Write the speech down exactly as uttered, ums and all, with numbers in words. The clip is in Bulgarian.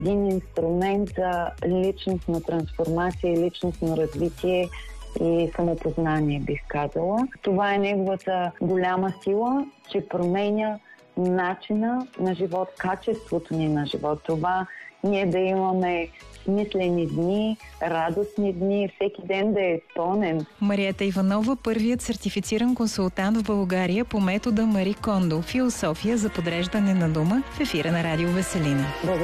един инструмент за личностна трансформация и личностно развитие и самопознание, бих казала. Това е неговата голяма сила, че променя начина на живот, качеството ни на живот. Това ние да имаме смислени дни, радостни дни, всеки ден да е изпълнен. Мариета Иванова, първият сертифициран консултант в България по метода Мари Кондо, философия за подреждане на дума, в ефира на Радио Веселина.